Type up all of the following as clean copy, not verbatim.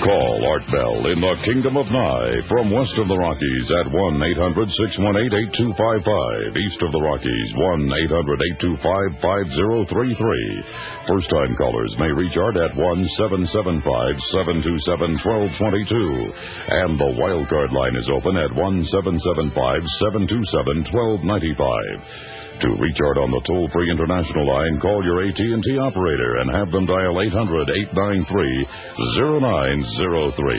Call Art Bell in the Kingdom of Nye from west of the Rockies at 1-800-618-8255. East of the Rockies, 1-800-825-5033. First-time callers may reach Art at 1-775-727-1222. And the wildcard line is open at 1-775-727-1295. To reach Art on the toll-free international line, call your AT&T operator and have them dial 800-893-0903.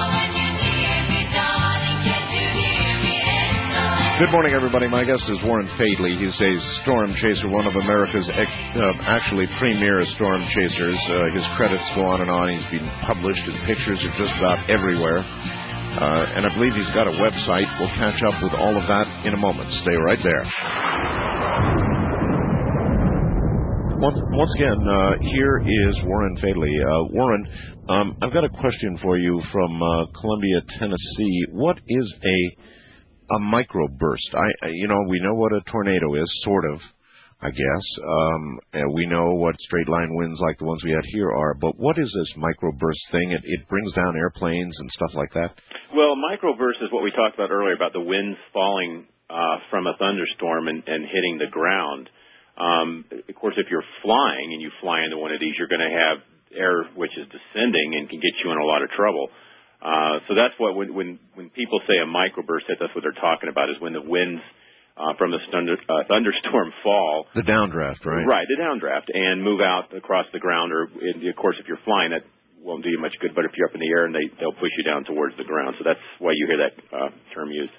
Good morning, everybody. My guest is Warren Fadley. He's a storm chaser, one of America's actually premier storm chasers. His credits go on and on. He's been published. His pictures are just about everywhere. And I believe he's got a website. We'll catch up with all of that in a moment. Stay right there. Once again, here is Warren Fadley. Warren, I've got a question for you from Columbia, Tennessee. What is a microburst? We know what a tornado is, sort of, I guess. We know what straight line winds like the ones we had here are, but what is this microburst thing? It brings down airplanes and stuff like that? Well, microburst is what we talked about earlier about the winds falling from a thunderstorm and hitting the ground. Of course, if you're flying and you fly into one of these, you're going to have air which is descending and can get you in a lot of trouble. So that's what when people say a microburst hit, that's what they're talking about, is when the winds from the thunderstorm fall. The downdraft, right? Right, the downdraft, and move out across the ground. Or, of course, if you're flying, that won't do you much good. But if you're up in the air, and they'll push you down towards the ground. So that's why you hear that term used.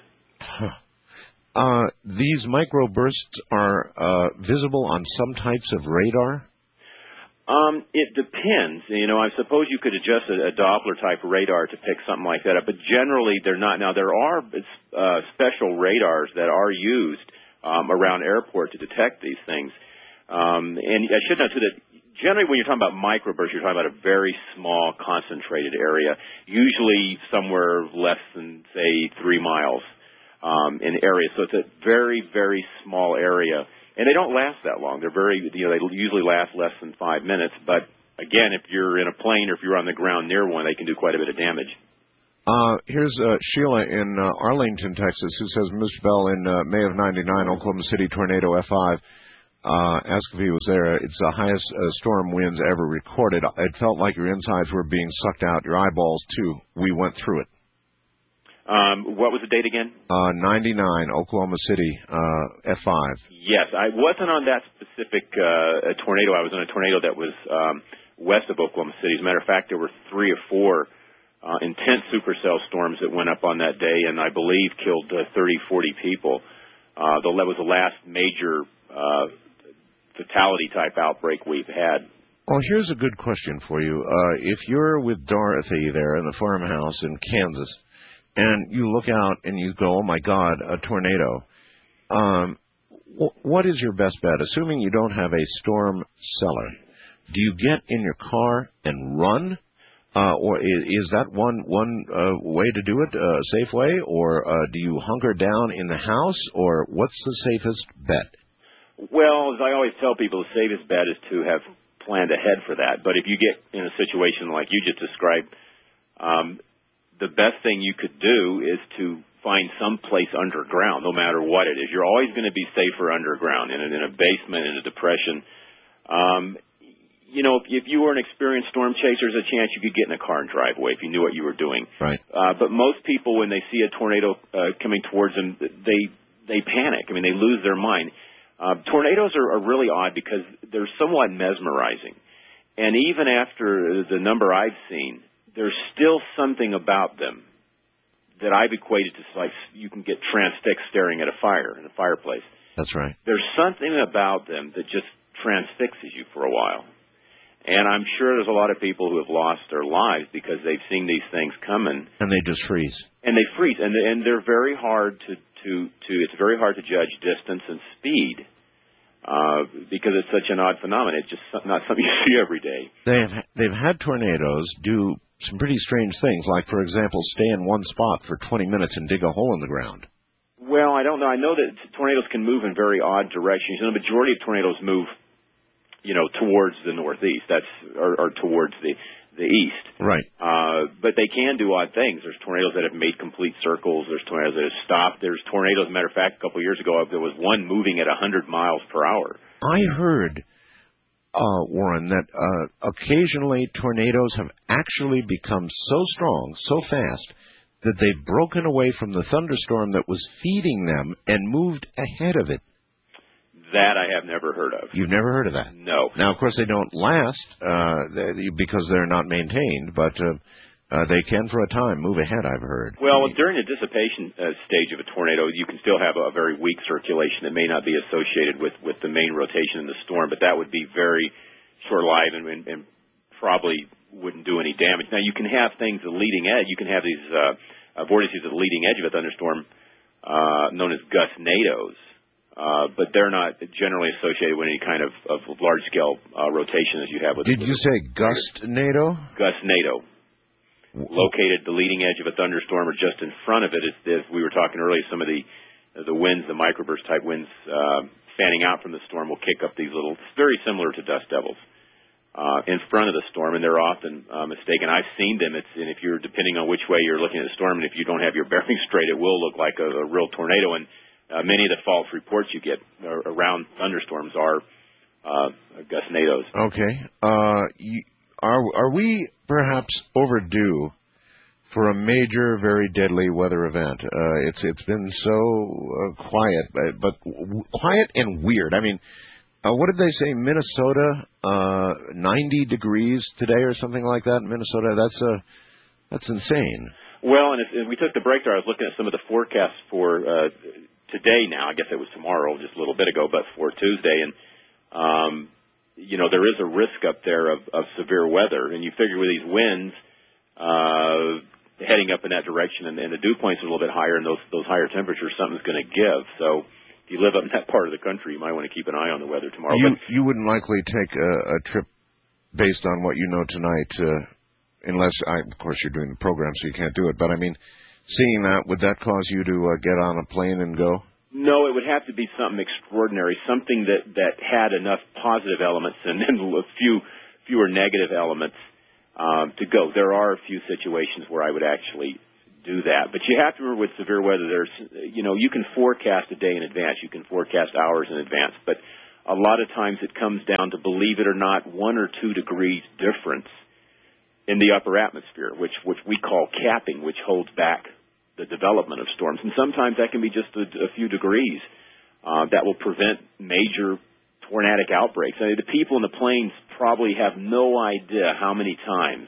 These microbursts are visible on some types of radar? It depends. I suppose you could adjust a Doppler-type radar to pick something like that up, but generally they're not. Now, there are special radars that are used around airport to detect these things. And I should note, too, that generally when you're talking about microbursts, you're talking about a very small, concentrated area, usually somewhere less than, say, 3 miles. In area, so it's a very, very small area, and they don't last that long. They're they usually last less than 5 minutes. But again, if you're in a plane or if you're on the ground near one, they can do quite a bit of damage. Here's Sheila in Arlington, Texas, who says, Mr. Bell, in May of '99, Oklahoma City tornado F5. Ask if he was there. It's the highest storm winds ever recorded. It felt like your insides were being sucked out, your eyeballs too. We went through it. What was the date again? 99, Oklahoma City, F5. Yes, I wasn't on that specific tornado. I was on a tornado that was west of Oklahoma City. As a matter of fact, there were 3 or 4 intense supercell storms that went up on that day, and I believe killed 30, 40 people. That was the last major fatality-type outbreak we've had. Well, here's a good question for you. If you're with Dorothy there in the farmhouse in Kansas, and you look out and you go, oh, my God, a tornado. What is your best bet? Assuming you don't have a storm cellar, do you get in your car and run? Or is that one way to do it, a safe way? Or do you hunker down in the house? Or what's the safest bet? Well, as I always tell people, the safest bet is to have planned ahead for that. But if you get in a situation like you just described, the best thing you could do is to find some place underground, no matter what it is. You're always going to be safer underground, in a basement, in a depression. If you were an experienced storm chaser, there's a chance you could get in a car and drive away if you knew what you were doing. Right. But most people, when they see a tornado coming towards them, they panic. I mean, they lose their mind. Tornadoes are really odd because they're somewhat mesmerizing. And even after the number I've seen, there's still something about them that I've equated to like you can get transfixed staring at a fire in a fireplace. That's right. There's something about them that just transfixes you for a while. And I'm sure there's a lot of people who have lost their lives because they've seen these things coming. And they just freeze. And they freeze. And they're very hard it's very hard to judge distance and speed. Because it's such an odd phenomenon. It's just not something you see every day. They've had tornadoes do some pretty strange things, like, for example, stay in one spot for 20 minutes and dig a hole in the ground. Well, I don't know. I know that tornadoes can move in very odd directions. The majority of tornadoes move, towards the northeast. Or towards the east. Right. But they can do odd things. There's tornadoes that have made complete circles. There's tornadoes that have stopped. There's tornadoes, as a matter of fact, a couple of years ago, there was one moving at 100 miles per hour. I heard, Warren, that occasionally tornadoes have actually become so strong, so fast, that they've broken away from the thunderstorm that was feeding them and moved ahead of it. That I have never heard of. You've never heard of that? No. Now, of course, they don't last because they're not maintained, but they can, for a time, move ahead, I've heard. Well, during the dissipation stage of a tornado, you can still have a very weak circulation that may not be associated with the main rotation in the storm, but that would be very short-lived and probably wouldn't do any damage. Now, you can have things at the leading edge. You can have these vortices at the leading edge of a thunderstorm known as gustnados. But they're not generally associated with any kind of large-scale rotation as you have with. Did you say gustnado? Gustnado. Located at the leading edge of a thunderstorm or just in front of it, as we were talking earlier, some of the winds, the microburst-type winds fanning out from the storm will kick up these little, it's very similar to dust devils, in front of the storm, and they're often mistaken. I've seen them, and if you're, depending on which way you're looking at the storm, and if you don't have your bearings straight, it will look like a real tornado, and many of the false reports you get around thunderstorms are gustnados. Okay. Are we perhaps overdue for a major, very deadly weather event? It's been so quiet, but quiet and weird. I mean, what did they say? Minnesota, 90 degrees today or something like that in Minnesota. That's insane. Well, and if we took the break there, I was looking at some of the forecasts for today now. I guess it was tomorrow, just a little bit ago, but for Tuesday. And, there is a risk up there of severe weather. And you figure with these winds heading up in that direction and the dew points are a little bit higher and those higher temperatures, something's going to give. So if you live up in that part of the country, you might want to keep an eye on the weather tomorrow. You wouldn't likely take a trip based on what you know tonight, unless, of course, you're doing the program, so you can't do it. But, I mean, seeing that, would that cause you to get on a plane and go? No, it would have to be something extraordinary, something that had enough positive elements and then a fewer negative elements to go. There are a few situations where I would actually do that. But you have to remember with severe weather, you can forecast a day in advance. You can forecast hours in advance. But a lot of times it comes down to, believe it or not, 1 or 2 degrees difference in the upper atmosphere, which we call capping, which holds back the development of storms. And sometimes that can be just a few degrees that will prevent major tornadic outbreaks. I mean, the people in the plains probably have no idea how many times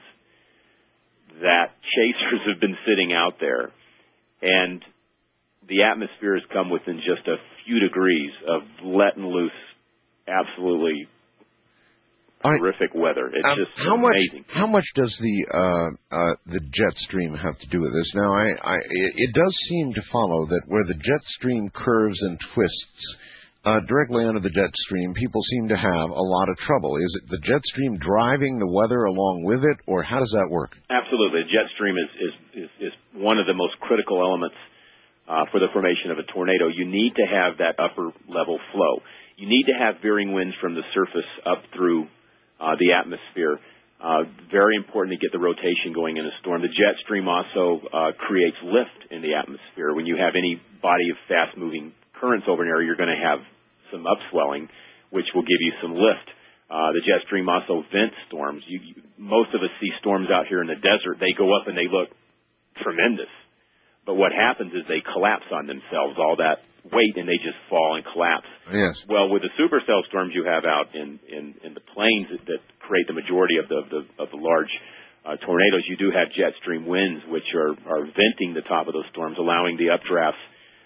that chasers have been sitting out there and the atmosphere has come within just a few degrees of letting loose absolutely horrific weather. It's just amazing. How much does the jet stream have to do with this? Now, it does seem to follow that where the jet stream curves and twists directly under the jet stream, people seem to have a lot of trouble. Is it the jet stream driving the weather along with it, or how does that work? Absolutely. The jet stream is one of the most critical elements for the formation of a tornado. You need to have that upper level flow. You need to have veering winds from the surface up through the atmosphere. Very important to get the rotation going in a storm. The jet stream also creates lift in the atmosphere. When you have any body of fast-moving currents over an area, you're going to have some upswelling, which will give you some lift. The jet stream also vents storms. Most of us see storms out here in the desert. They go up and they look tremendous. But what happens is they collapse on themselves, all that weight, and they just fall and collapse. Yes. Well, with the supercell storms you have out in the plains that create the majority of the large tornadoes, you do have jet stream winds, which are venting the top of those storms, allowing the updrafts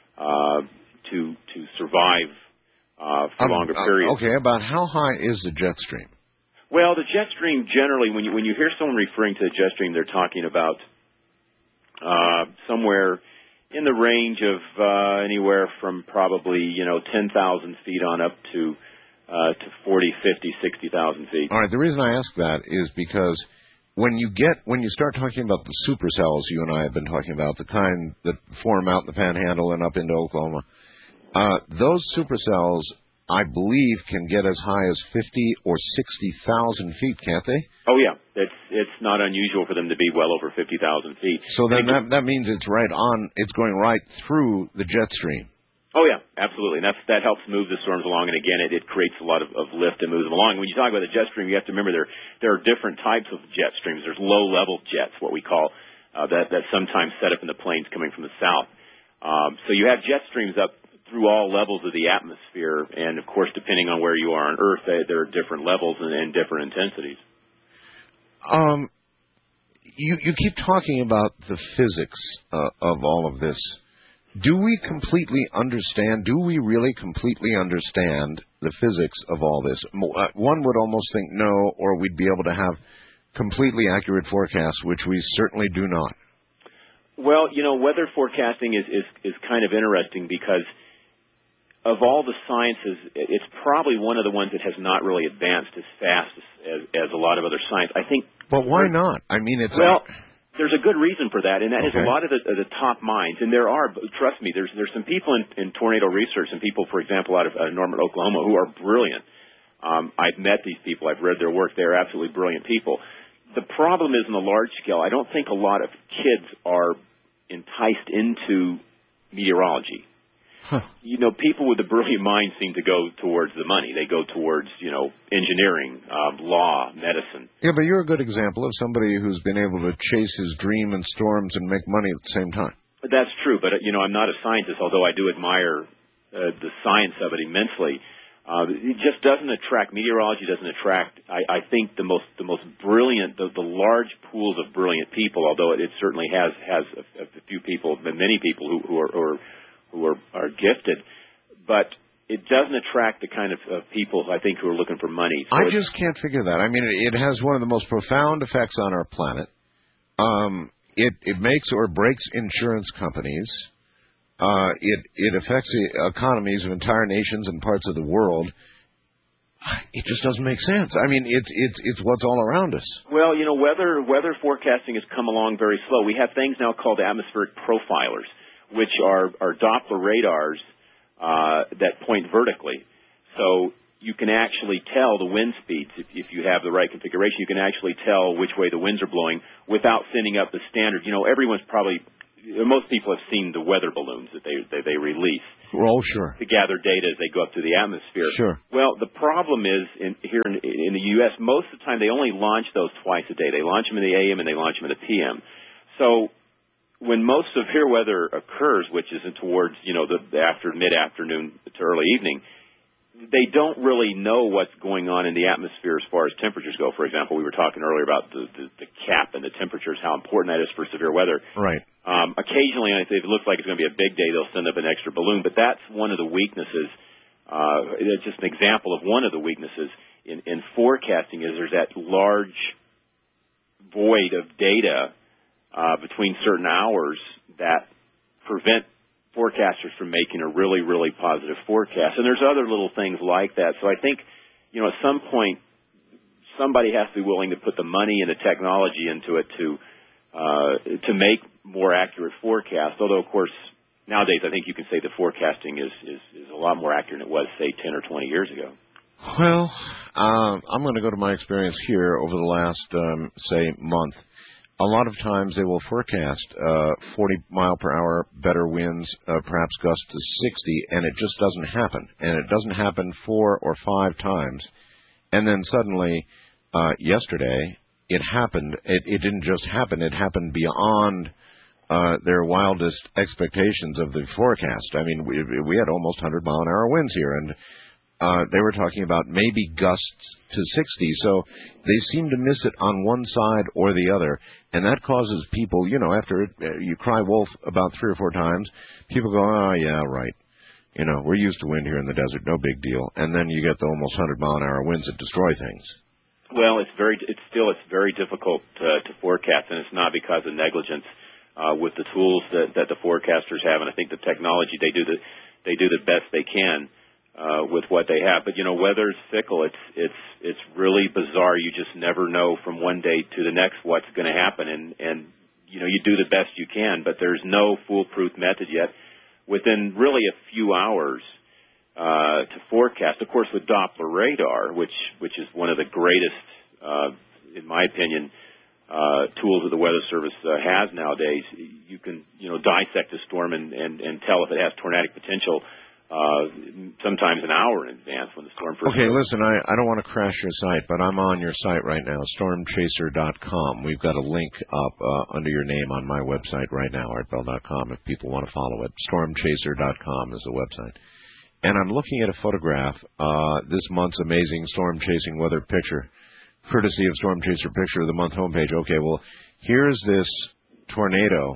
to survive for longer periods. Okay, about how high is the jet stream? Well, the jet stream generally, when you hear someone referring to the jet stream, they're talking about somewhere in the range of anywhere from probably 10,000 feet on up to 40, 50, 60,000 feet. All right. The reason I ask that is because when you start talking about the supercells you and I have been talking about, the kind that form out in the Panhandle and up into Oklahoma, those supercells I believe, can get as high as 50 or 60,000 feet, can't they? Oh yeah, it's not unusual for them to be well over 50,000 feet. So then that means it's it's going right through the jet stream. Oh yeah, absolutely, and that helps move the storms along. And again, it creates a lot of lift and moves them along. When you talk about the jet stream, you have to remember there are different types of jet streams. There's low-level jets, what we call that sometimes set up in the plains coming from the south. So you have jet streams up through all levels of the atmosphere, and of course, depending on where you are on Earth, there are different levels and different intensities. You keep talking about the physics of all of this. Do we completely understand? Do we really completely understand the physics of all this? One would almost think no, or we'd be able to have completely accurate forecasts, which we certainly do not. Well, weather forecasting is kind of interesting because of all the sciences, it's probably one of the ones that has not really advanced as fast as a lot of other science. I think. But why not? I mean, there's a good reason for that, and that is a lot of the top minds. And there are, trust me, there's some people in tornado research and people, for example, out of Norman, Oklahoma, who are brilliant. I've met these people. I've read their work. They're absolutely brilliant people. The problem is, in the large scale, I don't think a lot of kids are enticed into meteorology. Huh. People with a brilliant mind seem to go towards the money. They go towards, engineering, law, medicine. Yeah, but you're a good example of somebody who's been able to chase his dream in storms and make money at the same time. That's true, but, I'm not a scientist, although I do admire the science of it immensely. It just doesn't attract, meteorology doesn't attract, I think, the most brilliant, the large pools of brilliant people, although it certainly has a few people, many people who are gifted, but it doesn't attract the kind of people, I think, who are looking for money. So I just can't figure that. I mean, it has one of the most profound effects on our planet. It makes or breaks insurance companies. It affects the economies of entire nations and parts of the world. It just doesn't make sense. I mean, it's what's all around us. Well, weather forecasting has come along very slow. We have things now called atmospheric profilers, which are Doppler radars that point vertically. So you can actually tell the wind speeds. If you have the right configuration, you can actually tell which way the winds are blowing without sending up the standard. Most people have seen the weather balloons that they release. Oh, sure. To gather data as they go up through the atmosphere. Sure. Well, the problem is here in the U.S., most of the time they only launch those twice a day. They launch them in the AM and they launch them in the PM. So when most severe weather occurs, which is towards, the mid-afternoon to early evening, they don't really know what's going on in the atmosphere as far as temperatures go. For example, we were talking earlier about the cap and the temperatures, how important that is for severe weather. Right. Occasionally, if it looks like it's going to be a big day, they'll send up an extra balloon. But that's one of the weaknesses. It's just an example of one of the weaknesses in forecasting is there's that large void of data between certain hours that prevent forecasters from making a really, really positive forecast. And there's other little things like that. So I think, at some point, somebody has to be willing to put the money and the technology into it to make more accurate forecasts. Although, of course, nowadays I think you can say the forecasting is a lot more accurate than it was, say, 10 or 20 years ago. Well, I'm going to go to my experience here over the last, say, month. A lot of times they will forecast 40-mile-per-hour better winds, perhaps gusts to 60, and it just doesn't happen. And it doesn't happen 4 or 5 times. And then suddenly, yesterday, it happened. It didn't just happen. It happened beyond their wildest expectations of the forecast. I mean, we had almost 100-mile-an-hour winds here, and they were talking about maybe gusts to 60. So they seem to miss it on one side or the other. And that causes people, after you cry wolf about 3 or 4 times, people go, oh, yeah, right. We're used to wind here in the desert, no big deal. And then you get the almost 100-mile-an-hour winds that destroy things. Well, it's very difficult to forecast, and it's not because of negligence with the tools that the forecasters have. And I think the technology, they do the best they can with what they have. But weather's fickle. It's really bizarre. You just never know from one day to the next what's going to happen, and you do the best you can. But there's no foolproof method yet. Within really a few hours, to forecast. Of course, with Doppler radar, which is one of the greatest, in my opinion, tools that the Weather Service has nowadays, you can dissect a storm and tell if it has tornadic potential sometimes an hour in advance when the storm first. Okay, listen, I don't want to crash your site, but I'm on your site right now, stormchaser.com. We've got a link up under your name on my website right now, artbell.com, if people want to follow it. Stormchaser.com is the website. And I'm looking at a photograph, this month's amazing storm chasing weather picture, courtesy of Storm Chaser Picture of the Month homepage. Okay, well, here's this tornado.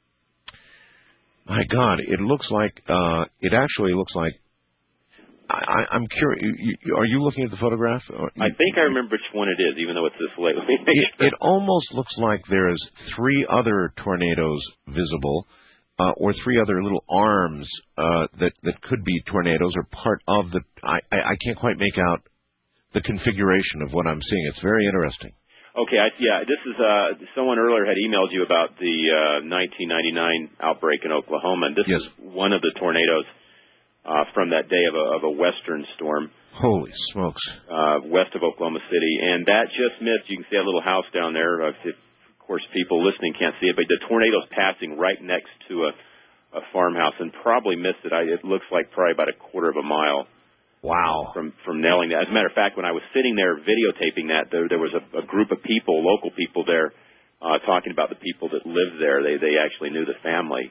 My God, it looks like, it actually looks like, I'm curious, are you looking at the photograph? I think I remember which one it is, even though it's this late. It almost looks like there's 3 other tornadoes visible, or 3 other little arms that could be tornadoes or part of the, I can't quite make out the configuration of what I'm seeing. It's very interesting. Okay, this is someone earlier had emailed you about the 1999 outbreak in Oklahoma, and this is one of the tornadoes from that day of a western storm. Holy smokes! West of Oklahoma City, and that just missed. You can see a little house down there. Of course, people listening can't see it, but the tornado's passing right next to a farmhouse, and probably missed it. It looks like probably about a quarter of a mile. Wow. From nailing that. As a matter of fact, when I was sitting there videotaping that, there was a group of people, local people there, talking about the people that lived there. They actually knew the family.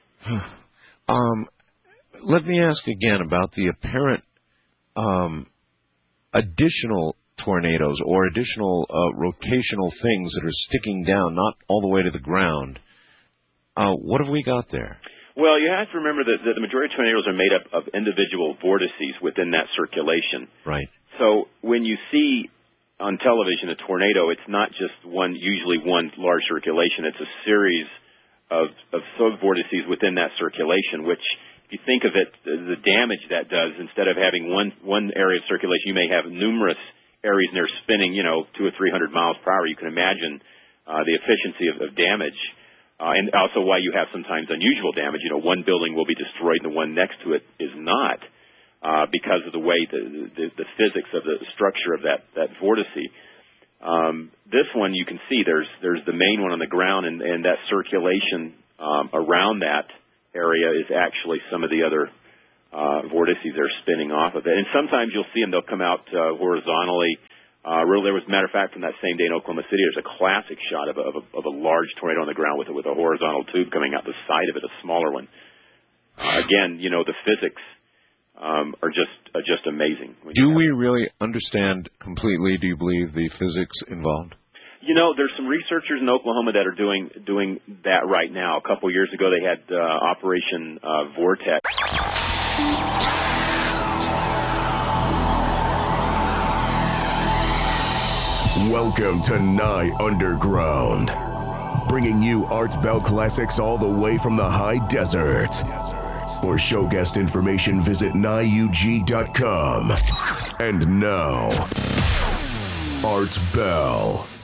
Let me ask again about the apparent additional tornadoes or additional rotational things that are sticking down, not all the way to the ground. What have we got there? Well, you have to remember that the majority of tornadoes are made up of individual vortices within that circulation. Right. So when you see on television a tornado, it's not just usually one large circulation. It's a series of sub-vortices within that circulation, which, if you think of it, the damage that does, instead of having one area of circulation, you may have numerous areas and they're spinning, 200 or 300 miles per hour. You can imagine the efficiency of damage. And also why you have sometimes unusual damage. One building will be destroyed and the one next to it is not, because of the way the physics of the structure of that vortice. This one you can see there's the main one on the ground, and that circulation around that area is actually some of the other vortices that are spinning off of it. And sometimes you'll see them; they'll come out horizontally. There was, a matter of fact, from that same day in Oklahoma City, there's a classic shot of a large tornado on the ground with a horizontal tube coming out the side of it, a smaller one. Again, the physics are just amazing. Do we really understand completely? Do you believe the physics involved? There's some researchers in Oklahoma that are doing that right now. A couple years ago, they had Operation Vortex. Welcome to Nye Underground, bringing you Art Bell classics all the way from the high desert. For show guest information, visit NyeUG.com. And now, Art Bell.